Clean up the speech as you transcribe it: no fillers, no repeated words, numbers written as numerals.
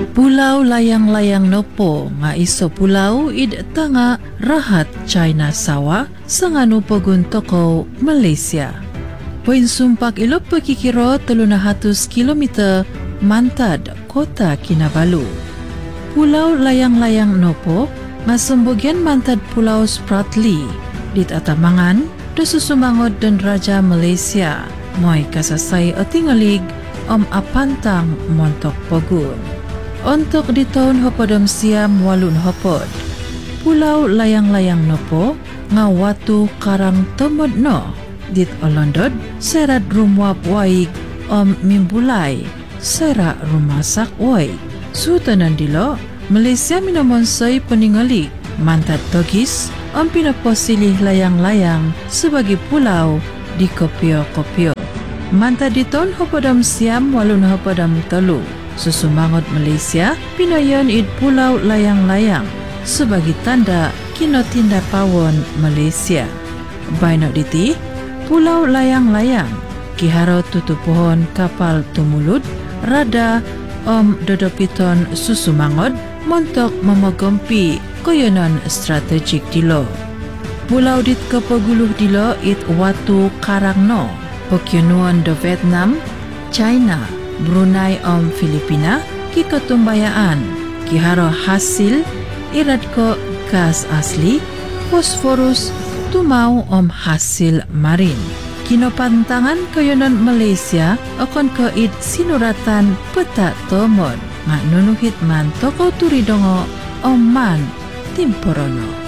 Pulau layang-layang nopo nga iso pulau id tanga rahat China sawa sanganu pogun toko Malaysia. Poin sumpak ilo pekikiro 300 kilometer mantad kota Kinabalu. Pulau layang-layang nopo nga sembogian mantad Pulau Spratly dit atamangan do susumangod dan Raja Malaysia moy kasasay o tingalig apantang montok pogun. Untuk di tahun hopodom siam walun hopod, Pulau layang-layang nopo nga watu karang temod no dit olondod serat rumwap waig mimbulai serak rumasak waig. Sutanan dilo Malaysia minamonsay peningali mantad togis pinaposilih layang-layang sebagai pulau di kopio-kopio. Mantad di tahun hopodom siam walun hopodom telu. Susumangot Malaysia pinayon id pulau layang-layang sebagai tanda kinotinda pawon Malaysia. Baino diti pulau layang-layang kiharo tutupohon kapal tumulut rada dodopiton susumangot montok memogompi koyonon strategik dilo. Pulau dit kepeguluh dilo it watu karangno pokyonuan do Vietnam, China, Brunei Filipina ki ketumbayaan kiharo hasil irat ko gas asli fosforus tumau hasil marin. Kinopantangan kayonan Malaysia akon ko id sinuratan peta tomon nga nunuhit man toko turidongo man timporono.